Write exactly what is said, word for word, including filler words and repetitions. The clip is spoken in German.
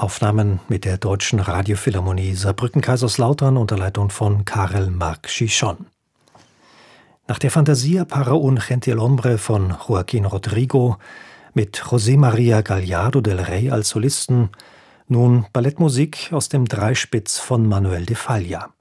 Aufnahmen mit der Deutschen Radiophilharmonie Saarbrücken-Kaiserslautern unter Leitung von Karel Marc Chichon. Nach der Fantasia para un gentil hombre von Joaquín Rodrigo mit José María Gallardo del Rey als Solisten nun Ballettmusik aus dem Dreispitz von Manuel de Falla.